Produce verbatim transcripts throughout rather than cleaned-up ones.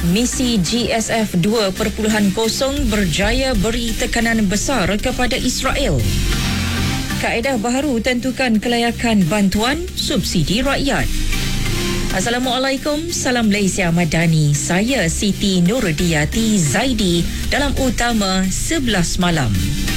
Misi G S F dua perpuluhan kosong berjaya beri tekanan besar kepada Israel. Kaedah baharu tentukan kelayakan bantuan subsidi rakyat. Assalamualaikum, salam Malaysia Madani. Saya Siti Nurdiati Zaidi dalam Utama sebelas malam.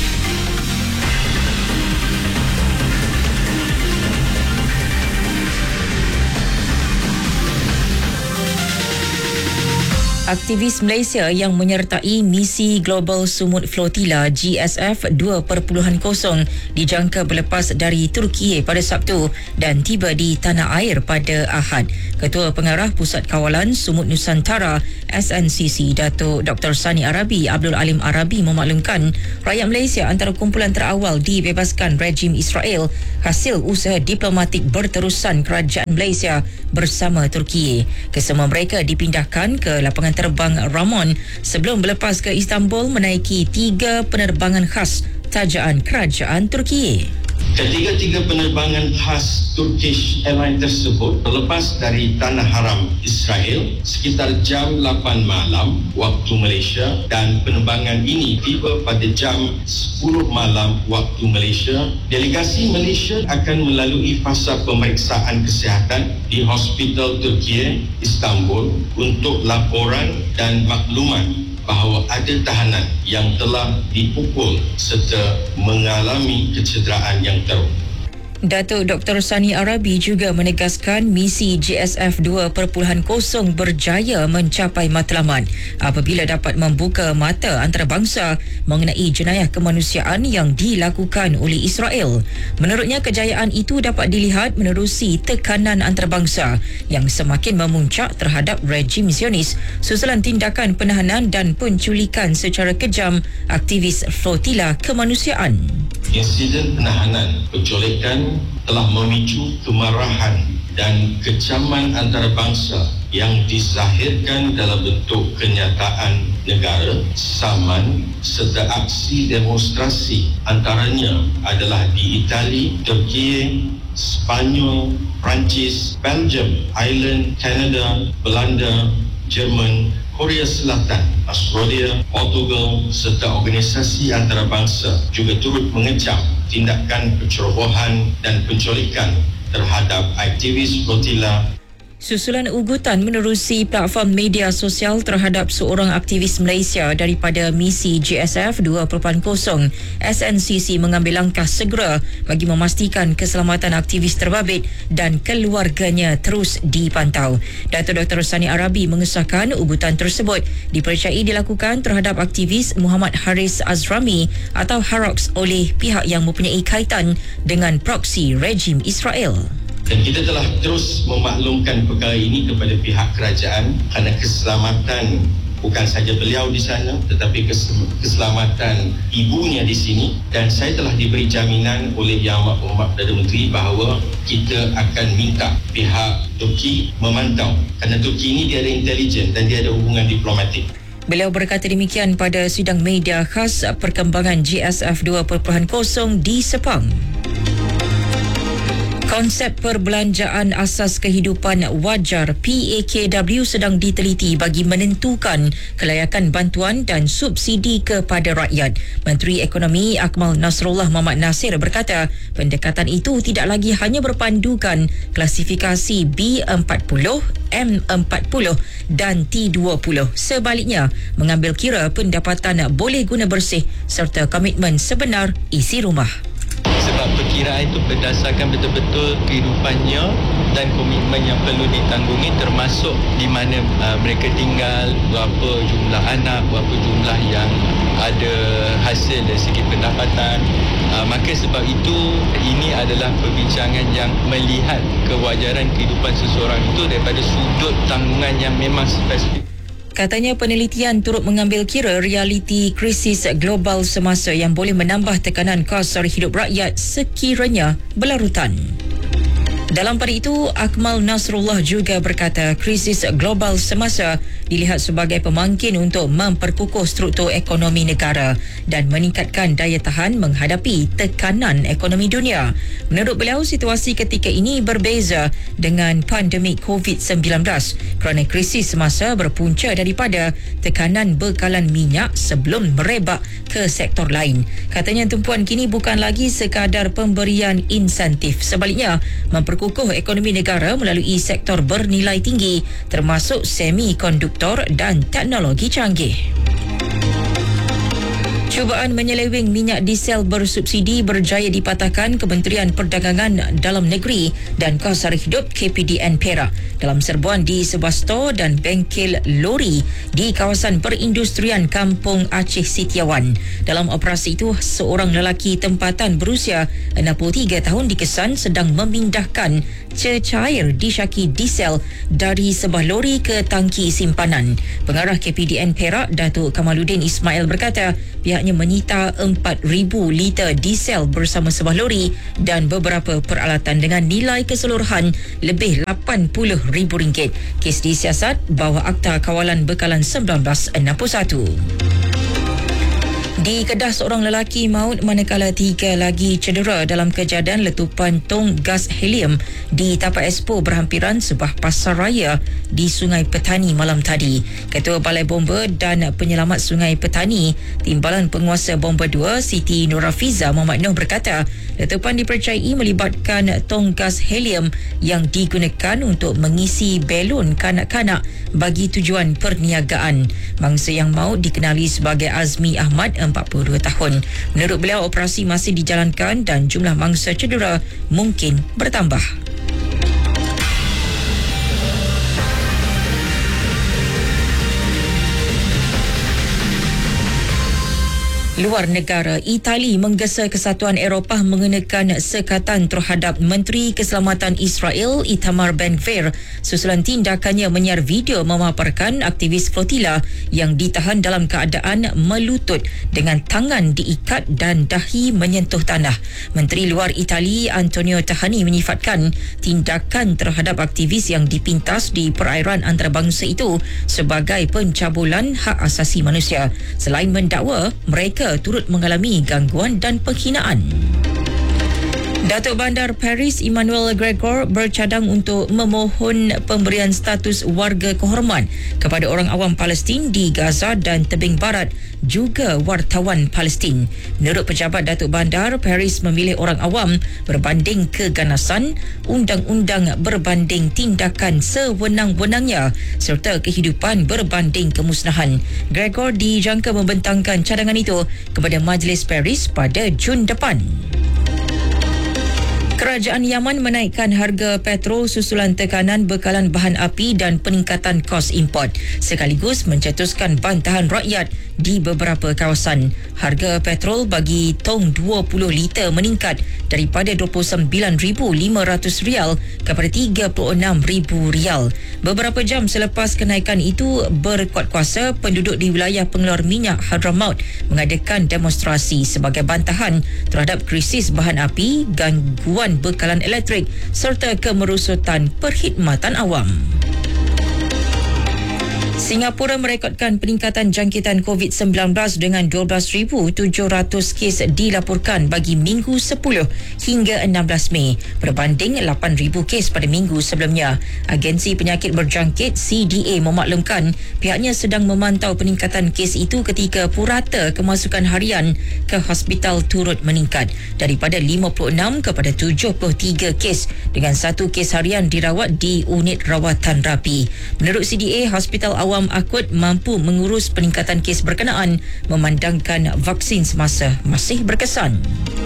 Aktivis Malaysia yang menyertai misi Global Sumut Flotilla G S F dua perpuluhan kosong dijangka berlepas dari Turki pada Sabtu dan tiba di tanah air pada Ahad. Ketua Pengarah Pusat Kawalan Sumut Nusantara S N C C Datuk Doktor Sani Arabi Abdul Alim Arabi memaklumkan rakyat Malaysia antara kumpulan terawal dibebaskan rejim Israel hasil usaha diplomatik berterusan kerajaan Malaysia bersama Turki. Kesemua mereka dipindahkan ke lapangan terbang Ramon sebelum berlepas ke Istanbul menaiki tiga penerbangan khas tajaan kerajaan Turki. Ketiga-tiga penerbangan khas Turkish Airlines tersebut terlepas dari Tanah Haram Israel sekitar jam lapan malam waktu Malaysia dan penerbangan ini tiba pada jam sepuluh malam waktu Malaysia. Delegasi Malaysia akan melalui fasa pemeriksaan kesihatan di Hospital Turki Istanbul untuk laporan dan maklumat bahawa ada tahanan yang telah dipukul serta mengalami kecederaan yang teruk. Datuk Doktor Sani Arabi juga menegaskan misi G S F dua perpuluhan kosong berjaya mencapai matlamat apabila dapat membuka mata antarabangsa mengenai jenayah kemanusiaan yang dilakukan oleh Israel. Menurutnya, kejayaan itu dapat dilihat menerusi tekanan antarabangsa yang semakin memuncak terhadap rejim Zionis susulan tindakan penahanan dan penculikan secara kejam aktivis flotilla kemanusiaan. Insiden penahanan penculikan telah memicu kemarahan dan kecaman antarabangsa yang dizahirkan dalam bentuk kenyataan negara, saman serta aksi demonstrasi, antaranya adalah di Itali, Turki, Spanyol, Perancis, Belgium, Ireland, Kanada, Belanda, Jerman, Korea Selatan, Australia, Portugal serta organisasi antarabangsa juga turut mengecam tindakan pencerobohan dan penculikan terhadap aktivis flotilla. Susulan ugutan menerusi platform media sosial terhadap seorang aktivis Malaysia daripada misi G S F dua perpuluhan kosong, S N C C mengambil langkah segera bagi memastikan keselamatan aktivis terbabit dan keluarganya terus dipantau. Datuk Doktor Sani Arabi mengesahkan ugutan tersebut dipercayai dilakukan terhadap aktivis Muhammad Haris Azrami atau Harox oleh pihak yang mempunyai kaitan dengan proksi rejim Israel. Dan kita telah terus memaklumkan perkara ini kepada pihak kerajaan kerana keselamatan bukan saja beliau di sana tetapi keselamatan ibunya di sini, dan saya telah diberi jaminan oleh Yang Amat Perdana Menteri bahawa kita akan minta pihak Turki memantau kerana Turki ini dia ada intelijen dan dia ada hubungan diplomatik. Beliau berkata demikian pada sidang media khas perkembangan G S F dua perpuluhan kosong di Sepang. Konsep perbelanjaan asas kehidupan wajar P A K W sedang diteliti bagi menentukan kelayakan bantuan dan subsidi kepada rakyat. Menteri Ekonomi Akmal Nasrullah Muhammad Nasir berkata pendekatan itu tidak lagi hanya berpandukan klasifikasi B empat puluh, M empat puluh dan T dua puluh. Sebaliknya, mengambil kira pendapatan boleh guna bersih serta komitmen sebenar isi rumah. Sebab perkiraan itu berdasarkan betul-betul kehidupannya dan komitmen yang perlu ditanggungi, termasuk di mana uh, mereka tinggal, berapa jumlah anak, berapa jumlah yang ada hasil dari segi pendapatan. Uh, maka sebab itu ini adalah perbincangan yang melihat kewajaran kehidupan seseorang itu daripada sudut tanggungan yang memang spesifik. Katanya penelitian turut mengambil kira realiti krisis global semasa yang boleh menambah tekanan kos sara hidup rakyat sekiranya berlarutan. Dalam pada itu, Akmal Nasrullah juga berkata krisis global semasa dilihat sebagai pemangkin untuk memperkukuh struktur ekonomi negara dan meningkatkan daya tahan menghadapi tekanan ekonomi dunia. Menurut beliau, situasi ketika ini berbeza dengan pandemik covid sembilan belas kerana krisis semasa berpunca daripada tekanan bekalan minyak sebelum merebak ke sektor lain. Katanya tumpuan kini bukan lagi sekadar pemberian insentif, sebaliknya memperkukuh kukuh ekonomi negara melalui sektor bernilai tinggi termasuk semikonduktor dan teknologi canggih. Cubaan menyeleweng minyak diesel bersubsidi berjaya dipatahkan Kementerian Perdagangan Dalam Negeri dan Kos Sara Hidup K P D N Perak dalam serbuan di sebuah stor dan bengkel lori di kawasan perindustrian Kampung Aceh Sitiawan. Dalam operasi itu, seorang lelaki tempatan berusia enam puluh tiga tahun dikesan sedang memindahkan cecair disyaki diesel dari sebuah lori ke tangki simpanan. Pengarah K P D N Perak, Datuk Kamaluddin Ismail berkata pihaknya menyita empat ribu liter diesel bersama sebuah lori dan beberapa peralatan dengan nilai keseluruhan lebih lapan puluh ribu ringgit. Kes disiasat bawah Akta Kawalan Bekalan seribu sembilan ratus enam puluh satu. Di Kedah, seorang lelaki maut manakala tiga lagi cedera dalam kejadian letupan tong gas helium di tapak Expo berhampiran sebuah pasar raya di Sungai Petani malam tadi. Ketua Balai Bomba dan Penyelamat Sungai Petani, Timbalan Penguasa Bomba dua, Siti Nurafiza Muhammad Noh berkata, letupan dipercayai melibatkan tong gas helium yang digunakan untuk mengisi belon kanak-kanak bagi tujuan perniagaan. Mangsa yang maut dikenali sebagai Azmi Ahmad, empat puluh dua tahun. Menurut beliau, operasi masih dijalankan dan jumlah mangsa cedera mungkin bertambah. Luar negara, Itali menggesa Kesatuan Eropah mengenakan sekatan terhadap Menteri Keselamatan Israel Itamar Ben-Gvir susulan tindakannya menyiar video memaparkan aktivis flotila yang ditahan dalam keadaan melutut dengan tangan diikat dan dahi menyentuh tanah. Menteri Luar Itali Antonio Tajani menyifatkan tindakan terhadap aktivis yang dipintas di perairan antarabangsa itu sebagai pencabulan hak asasi manusia. Selain mendakwa, mereka turut mengalami gangguan dan penghinaan. Datuk Bandar Paris Emmanuel Gregor bercadang untuk memohon pemberian status warga kehormat kepada orang awam Palestin di Gaza dan tebing barat, juga wartawan Palestin. Menurut pejabat Datuk Bandar, Paris memilih orang awam berbanding keganasan, undang-undang berbanding tindakan sewenang-wenangnya serta kehidupan berbanding kemusnahan. Gregor dijangka membentangkan cadangan itu kepada Majlis Paris pada Jun depan. Kerajaan Yaman menaikkan harga petrol susulan tekanan bekalan bahan api dan peningkatan kos import, sekaligus mencetuskan bantahan rakyat di beberapa kawasan. Harga petrol bagi tong dua puluh liter meningkat daripada dua puluh sembilan ribu lima ratus rial kepada tiga puluh enam ribu rial. Beberapa jam selepas kenaikan itu berkuat kuasa, penduduk di wilayah pengeluar minyak Hadramaut mengadakan demonstrasi sebagai bantahan terhadap krisis bahan api, gangguan bekalan elektrik serta kemerosotan perkhidmatan awam. Singapura merekodkan peningkatan jangkitan covid sembilan belas dengan dua belas ribu tujuh ratus kes dilaporkan bagi minggu sepuluh hingga enam belas Mei berbanding lapan ribu kes pada minggu sebelumnya. Agensi Penyakit Berjangkit C D A memaklumkan pihaknya sedang memantau peningkatan kes itu ketika purata kemasukan harian ke hospital turut meningkat daripada lima puluh enam kepada tujuh puluh tiga kes dengan satu kes harian dirawat di unit rawatan rapi. Menurut C D A, hospital awam akut mampu mengurus peningkatan kes berkenaan memandangkan vaksin semasa masih berkesan.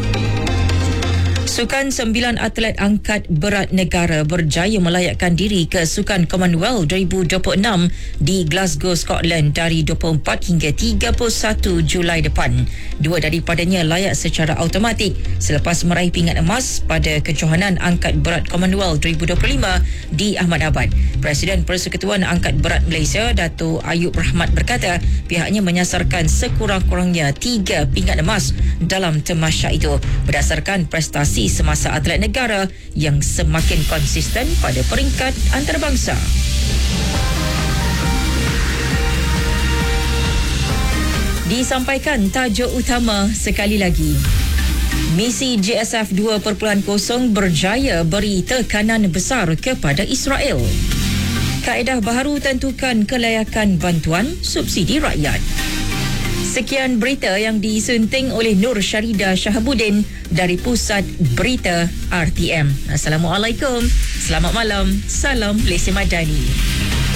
Sukan sembilan atlet angkat berat negara berjaya melayakkan diri ke Sukan Commonwealth dua ribu dua puluh enam di Glasgow, Scotland dari dua puluh empat hingga tiga puluh satu Julai depan. Dua daripadanya layak secara automatik selepas meraih pingat emas pada kejohanan angkat berat Commonwealth dua ribu dua puluh lima di Ahmedabad. Presiden Persekutuan Angkat Berat Malaysia, Dato' Ayub Rahmat berkata pihaknya menyasarkan sekurang-kurangnya tiga pingat emas dalam tamasya itu berdasarkan prestasi prestasi semasa atlet negara yang semakin konsisten pada peringkat antarabangsa. Disampaikan tajuk utama sekali lagi. Misi J S F dua titik kosong berjaya beri tekanan besar kepada Israel. Kaedah baharu tentukan kelayakan bantuan subsidi rakyat. Sekian berita yang disunting oleh Nur Syarida Shahabuddin dari Pusat Berita R T M. Assalamualaikum. Selamat malam. Salam Malaysia Madani.